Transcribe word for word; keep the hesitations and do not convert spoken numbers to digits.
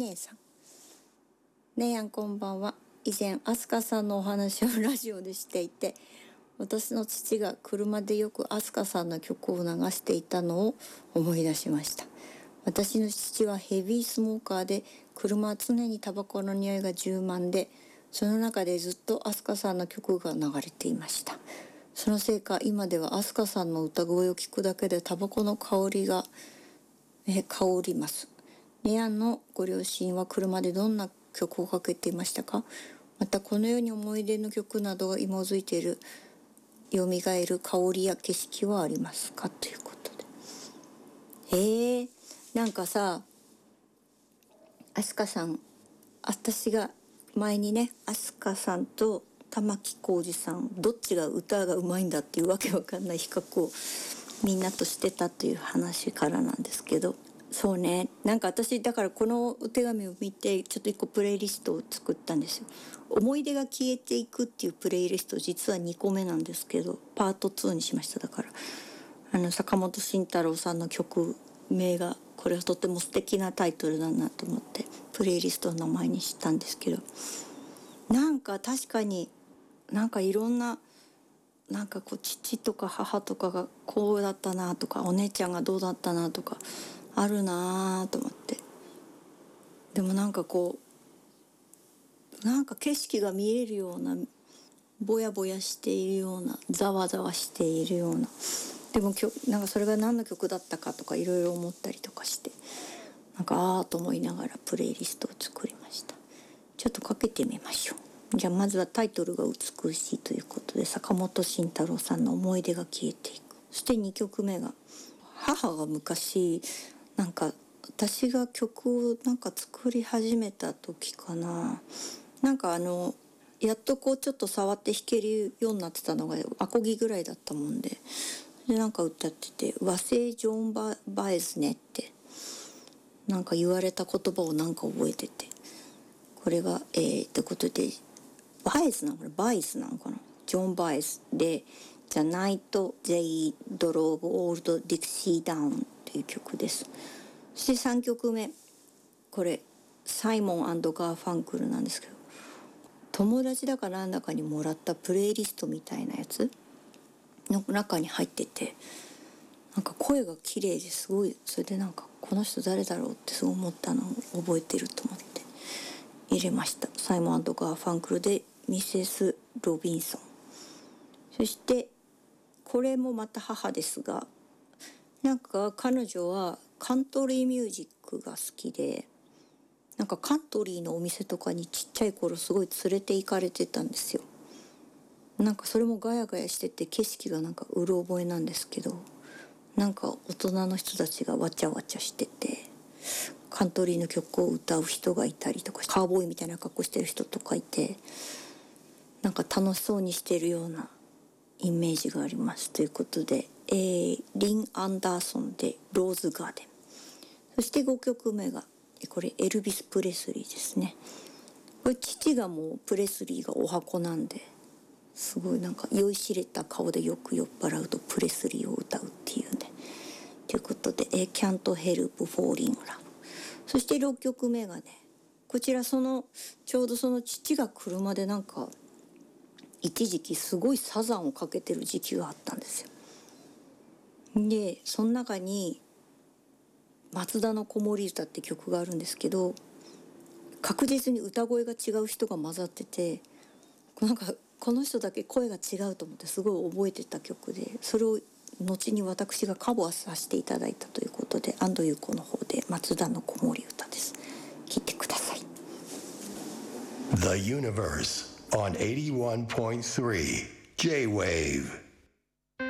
姉さん。ねえやんこんばんは。以前アスカさんのお話をラジオでしていて、私の父が車でよくアスカさんの曲を流していたのを思い出しました。私の父はヘビースモーカーで、車は常にタバコの匂いが充満で、その中でずっとアスカさんの曲が流れていました。そのせいか今ではアスカさんの歌声を聞くだけでタバコの香りがえ香ります。ネヤンのご両親は車でどんな曲をかけていましたか？またこのように思い出の曲などが紐づいている蘇る香りや景色はありますか、ということで。へえ、なんかさ、アスカさん、私が前にね、アスカさんと玉置浩二さん、どっちが歌がうまいんだっていうわけわかんない比較をみんなとしてたという話からなんですけど、そうね、なんか私だからこのお手紙を見てちょっと一個プレイリストを作ったんですよ。思い出が消えていくっていうプレイリスト、実はにこめなんですけど、パートツーにしました。だからあの坂本慎太郎さんの曲名が、これはとても素敵なタイトルだなと思ってプレイリストの名前にしたんですけど、なんか確かになんかいろんななんかこう父とか母とかがこうだったなとか、お姉ちゃんがどうだったなとかあるなと思って、でもなんかこうなんか景色が見えるような、ぼやぼやしているような、ざわざわしているような、でもなんかそれが何の曲だったかとかいろいろ思ったりとかして、なんかああと思いながらプレイリストを作りました。ちょっとかけてみましょう。じゃあまずはタイトルが美しいということで、坂本慎太郎さんの思い出が消えていく。そしてにきょくめが、母が昔なんか私が曲をなんか作り始めた時かな、なんかあのやっとこうちょっと触って弾けるようになってたのがアコギぐらいだったもんで、でなんか歌ってて、和製ジョン・ババエズねってなんか言われた言葉をなんか覚えてて、これがえー、ってことで、バイスなのかな、バイスなのかな、ジョン・バイスで「The Night They Drove Old Dixie Down」っていう曲です。そしてさんきょくめ、これサイモン&ガーファンクルなんですけど、友達だかなんだかにもらったプレイリストみたいなやつの中に入ってて、なんか声が綺麗ですごい、それでなんかこの人誰だろうってそう思ったのを覚えてると思って入れました。サイモン&ガーファンクルでミセス・ロビンソン。そしてこれもまた母ですが、なんか彼女はカントリーミュージックが好きで、なんかカントリーのお店とかにちっちゃい頃すごい連れて行かれてたんですよ。なんかそれもガヤガヤしてて景色がなんかうろ覚えなんですけど、なんか大人の人たちがわちゃわちゃしてて、カントリーの曲を歌う人がいたりとか、カーボーイみたいな格好してる人とかいて、なんか楽しそうにしてるようなイメージがありますということで、えー、リン・アンダーソンでローズガーデン。そしてごきょくめがこれエルビス・プレスリーですね。これ父がもうプレスリーがお箱なんで、すごいなんか酔いしれた顔でよく酔っ払うとプレスリーを歌うっていうね。ということで、えー、Can't Help Falling in Love。そしてろっきょくめがね、こちらそのちょうどその父が車でなんか一時期すごいサザンをかけてる時期があったんですよ。でその中に松田の子守歌って曲があるんですけど、確実に歌声が違う人が混ざってて、なんかこの人だけ声が違うと思ってすごい覚えてた曲で、それを後に私がカバーさせていただいたということで、安藤優子の方で松田の子守歌です。聴いてください。 The Universe on エイティワンポイントスリー J-Wave